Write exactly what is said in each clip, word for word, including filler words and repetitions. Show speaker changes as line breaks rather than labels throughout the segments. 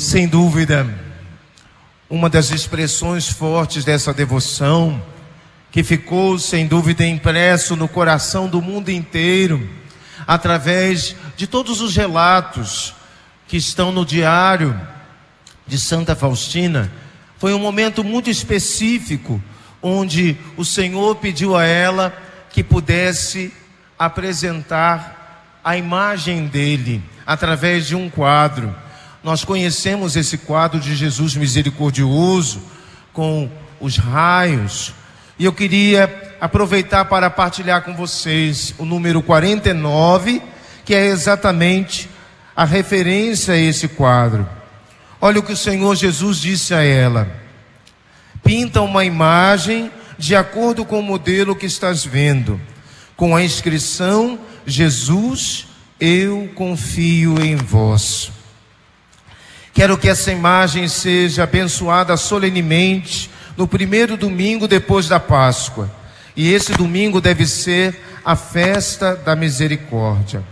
Sem dúvida, uma das expressões fortes dessa devoção, que ficou sem dúvida impresso no coração do mundo inteiro, através de todos os relatos que estão no diário de Santa Faustina, foi um momento muito específico, onde o Senhor pediu a ela que pudesse apresentar a imagem dele, através de um quadro. Nós conhecemos esse quadro de Jesus misericordioso, com os raios, e eu queria aproveitar para partilhar com vocês o número quarenta e nove, que é exatamente a referência a esse quadro. Olha o que o Senhor Jesus disse a ela: pinta uma imagem de acordo com o modelo que estás vendo, com a inscrição: Jesus, eu confio em vós. Quero que essa imagem seja abençoada solenemente no primeiro domingo depois da Páscoa. E esse domingo deve ser a festa da misericórdia.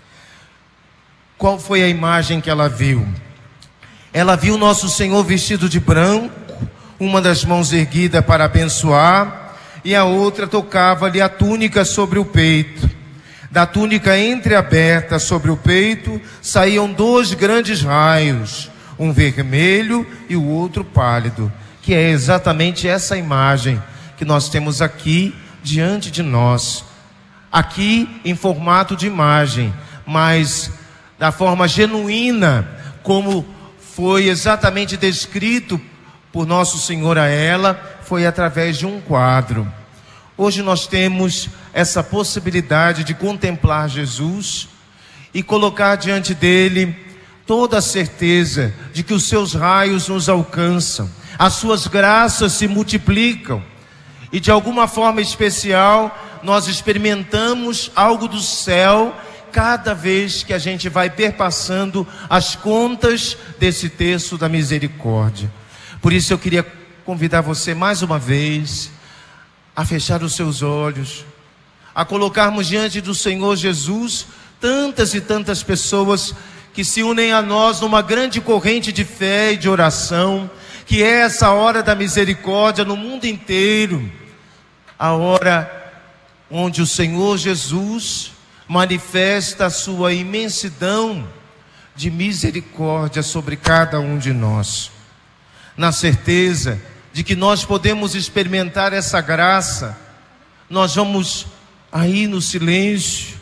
Qual foi a imagem que ela viu? Ela viu nosso Senhor vestido de branco, uma das mãos erguida para abençoar, e a outra tocava-lhe a túnica sobre o peito. Da túnica entreaberta sobre o peito saíam dois grandes raios, um vermelho e o outro pálido, que é exatamente essa imagem que nós temos aqui diante de nós, aqui em formato de imagem, mas da forma genuína, como foi exatamente descrito por nosso Senhor a ela, foi através de um quadro. Hoje nós temos essa possibilidade de contemplar Jesus e colocar diante dele toda a certeza de que os seus raios nos alcançam, as suas graças se multiplicam, e de alguma forma especial nós experimentamos algo do céu cada vez que a gente vai perpassando as contas desse texto da misericórdia. Por isso eu queria convidar você mais uma vez a fechar os seus olhos, a colocarmos diante do Senhor Jesus tantas e tantas pessoas que se unem a nós numa grande corrente de fé e de oração, que é essa hora da misericórdia no mundo inteiro, a hora onde o Senhor Jesus manifesta a sua imensidão de misericórdia sobre cada um de nós, na certeza de que nós podemos experimentar essa graça. Nós vamos aí no silêncio,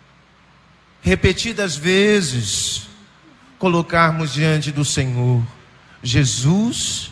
repetidas vezes, colocarmos diante do Senhor: Jesus,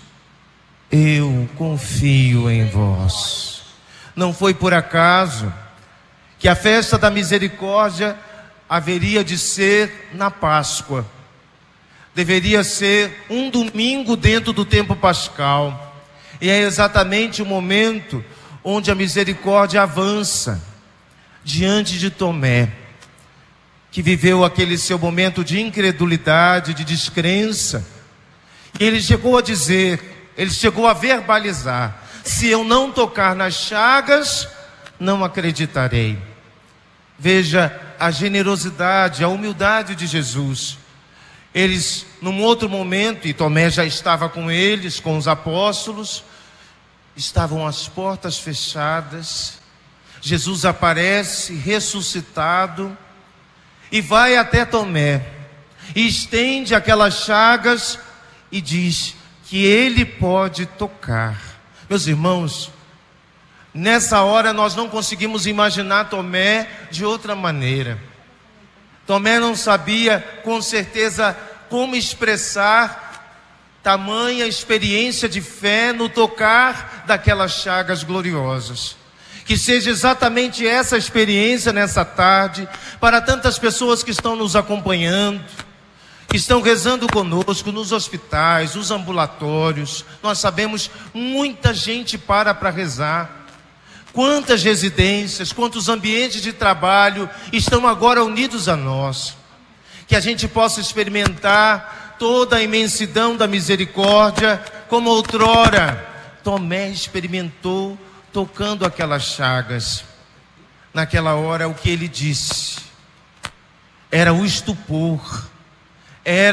eu confio em vós. Não foi por acaso que a festa da misericórdia haveria de ser na Páscoa. Deveria ser um domingo dentro do tempo pascal. E é exatamente o momento onde a misericórdia avança diante de Tomé, que viveu aquele seu momento de incredulidade, de descrença. E ele chegou a dizer, ele chegou a verbalizar: se eu não tocar nas chagas, não acreditarei. Veja a generosidade, a humildade de Jesus. Eles, num outro momento, e Tomé já estava com eles, com os apóstolos, estavam as portas fechadas. Jesus aparece ressuscitado e vai até Tomé e estende aquelas chagas e diz que ele pode tocar. Meus irmãos, nessa hora nós não conseguimos imaginar Tomé de outra maneira. Tomé não sabia com certeza como expressar tamanha experiência de fé no tocar daquelas chagas gloriosas. Que seja exatamente essa experiência nessa tarde para tantas pessoas que estão nos acompanhando, que estão rezando conosco nos hospitais, nos ambulatórios. Nós sabemos, muita gente para para rezar. Quantas residências, quantos ambientes de trabalho estão agora unidos a nós. Que a gente possa experimentar toda a imensidão da misericórdia, como outrora Tomé experimentou tocando aquelas chagas. Naquela hora, o que ele disse era o estupor, era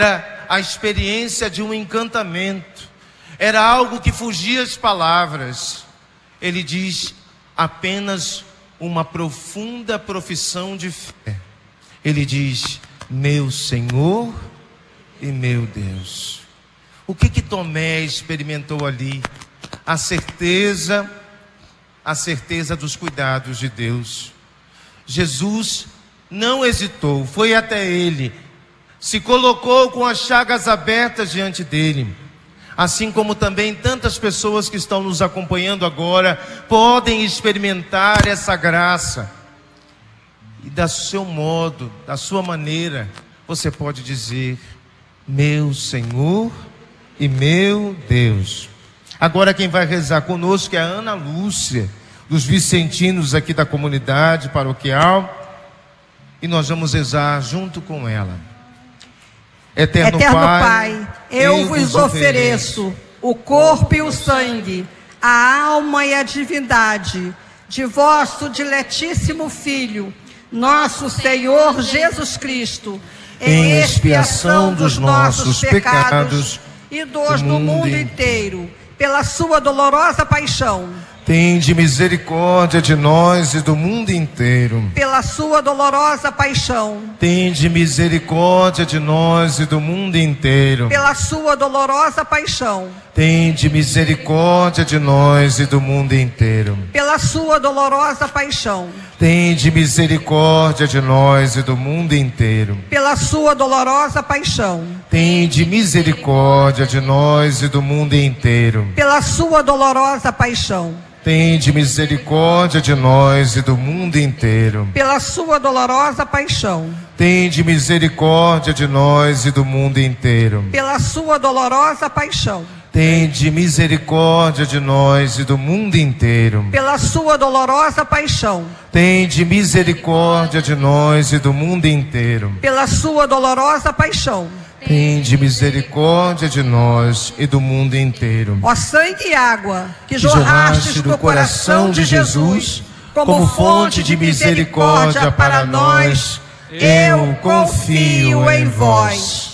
a experiência de um encantamento, era algo que fugia às palavras. Ele diz apenas uma profunda profissão de fé. Ele diz: meu Senhor e meu Deus. O que que Tomé experimentou ali? A certeza, a certeza dos cuidados de Deus. Jesus não hesitou, foi até ele, se colocou com as chagas abertas diante dele. Assim como também tantas pessoas que estão nos acompanhando agora podem experimentar essa graça. E da seu modo, da sua maneira, você pode dizer: meu Senhor e meu Deus. Agora quem vai rezar conosco é a Ana Lúcia, dos vicentinos aqui da comunidade paroquial. E nós vamos rezar junto com ela. Eterno,
Eterno
Pai,
Pai, eu, eu vos ofereço o corpo e o sangue, a alma e a divindade de vosso diletíssimo Filho, nosso Senhor Jesus Cristo, em expiação dos nossos pecados e dos do mundo inteiro, pela sua dolorosa paixão.
Tende misericórdia de nós e do mundo inteiro.
Pela sua dolorosa paixão.
Tende misericórdia de nós e do mundo inteiro.
Pela sua dolorosa paixão.
Tende misericórdia de nós e do mundo inteiro.
Pela sua dolorosa paixão.
Tende misericórdia de nós e do mundo inteiro.
Pela sua dolorosa paixão.
Tende misericórdia de nós e do mundo inteiro.
Pela sua dolorosa paixão.
Tende misericórdia de nós e do mundo inteiro.
Pela sua dolorosa paixão.
Tende misericórdia de nós e do mundo inteiro.
Pela sua dolorosa paixão.
Tende misericórdia de nós e do mundo inteiro.
Pela sua dolorosa paixão.
Tende misericórdia de nós e do mundo inteiro.
Pela sua dolorosa paixão.
Tende misericórdia de nós e do mundo inteiro.
Ó sangue e água que,
que
jorrastes do coração de Jesus, como fonte de misericórdia para nós, eu confio em vós.